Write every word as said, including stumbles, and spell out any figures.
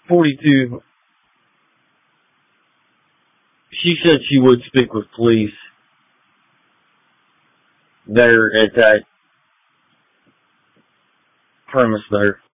forty-two, she said she would speak with police there at that premise there.